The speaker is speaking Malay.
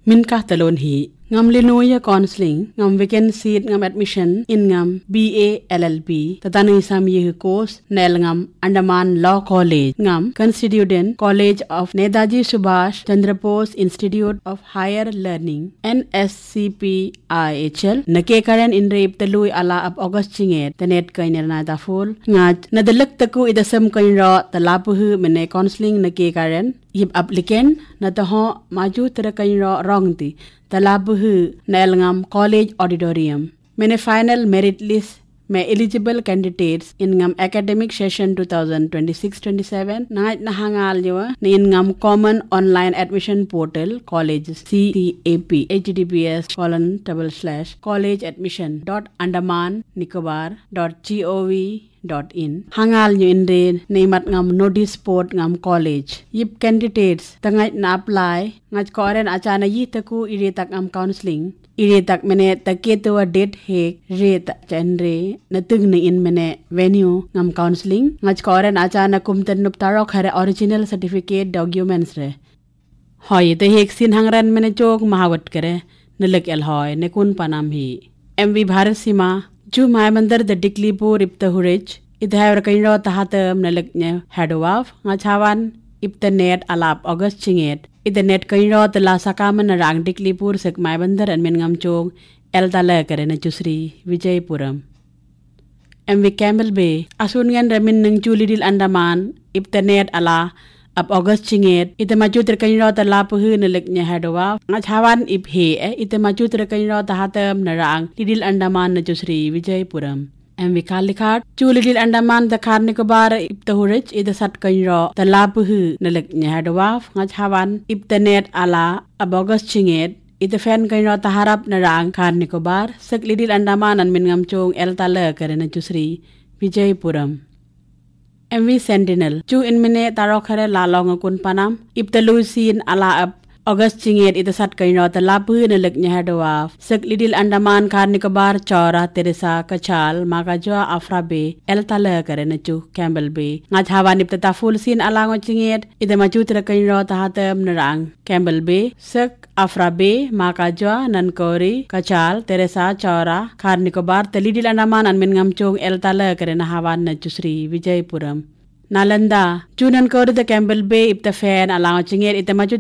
min kah talon hi ngam linoya counseling ngam vacancy ngam admission in ngam BA LLB tatani sam ye course nel ngam Andaman Law College ngam Constituent College of Netaji Subhash Chandra Bose Institute of Higher Learning NSCPIHL nake karen in rape talui ala ab August chinget tanet kainer na ta full ngaj nadalak taku idasam kain ro talapuhu mene counseling nake karen yip applicant na taho maju tera kain ro rongti talabuhu Nelngam College Auditorium. Mene final merit list may eligible candidates in ngam academic session 2026-27 nahangal yawa ni in ngam common online admission portal college CTAP https://collegeadmission.andaman-nicobar.gov.in hangal nyu inre nemat ngam notice board ngam college yip candidates tangai na apply ngaj koren achana yi taku ire tak ngam counseling ire tak mene taketua date he re ta chenre natung ni in mene venue ngam counseling ngaj koren achana kumten nup taro khare original certificate documents re hoy te hek sin hangran mene chok mahawat kare nalak el hoy ne kun panam hi MV Bharat Sima ju mai mandar the diklipur ipta hurich idhaur kainro tahatam nalak ne hadwaf ngachawan iptanet alap August chinget idanet kainro tala sakaman rang diklipur sek mai bandar an men ngam chong el tala kare na chusri Vijaypuram MV Camel Bay asun ngan ramin nang chulidil Andaman iptanet ala ab August chinget itamaju ter kainro tala puhu nalak nya hadwa ngachawan iphe itamaju ter kainro tahatam narang lidil Andaman na chusri Vijaypuram MV Kalikhat chulidil Andaman the Nicobar iptahurich idasat kainro talapuhu nalak nya hadwa ngachawan iptanet ala ab August chinget itafen kainro taharap narang Nicobar sak lidil Andaman an min ngam chong el tala kare na chusri Vijaypuram MV Sentinel chu in mine taro khare lalong kun panam iptalusin ala ab August chinget itasat kainro talapu nalak nya hadwa sak lidil Andaman Nicobar chora Teresa Kachal magajwa Afrabe el tala kare na chu Campbell Bay ngajhawan iptata full sin ala ngo chinget idamaju tra kainro tahatam narang Campbell Bay sak Afrabe magajwa Nankori Kachal Teresa chora Nicobar lidil Andaman an min ngam chong el tala kare na hawan na chusri Vijaypuram Nalanda Junan Kori the Campbell Bay ipta fan ala ngo chinget itamaju